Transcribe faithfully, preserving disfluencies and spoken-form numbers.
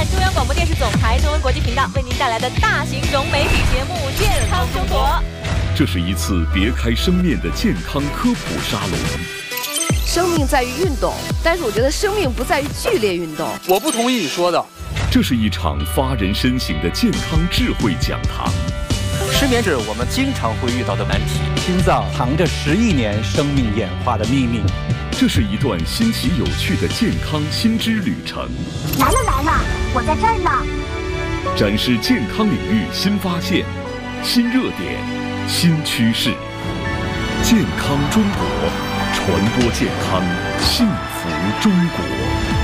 中央广播电视总台中文国际频道为您带来的大型融媒体节目《健康中国》。 这是一次别开生面的健康科普沙龙。 生命在于运动，但是我觉得生命不在于剧烈运动。 我不同意你说的。 这是一场发人深省的健康智慧讲堂。 失眠是我们经常会遇到的难题。 心脏藏着十亿年生命演化的秘密。 这是一段新奇有趣的健康新知旅程。 来了来了，我在这儿呢。 展示健康领域新发现、新热点、新趋势。健康中国，传播健康，幸福中国。